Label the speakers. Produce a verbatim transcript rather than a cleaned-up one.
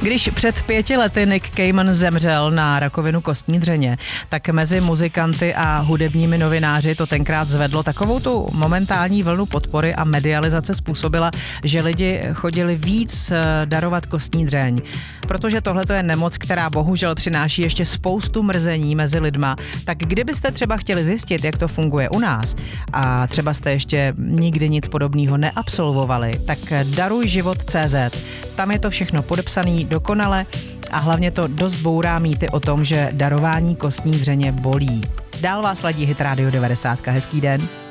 Speaker 1: Když před pěti lety Nick Cayman zemřel na rakovinu kostní dřeně, tak mezi muzikanty a hudebními novináři to tenkrát zvedlo takovou tu momentální vlnu podpory a medializace způsobila, že lidi chodili víc darovat kostní dřeň. Protože tohle je nemoc, která bohužel přináší ještě spoustu mrzení mezi lidma, tak kdybyste třeba chtěli zjistit, jak to funguje u nás a třeba jste ještě nikdy nic podobného neabsolvovali, tak daruj život tečka cé zet. Tam je to všechno podepsané dokonale a hlavně to dost bourá mýty o tom, že darování kostní dřeně bolí. Dál vás ladí Hit Radio devadesát. Hezký den.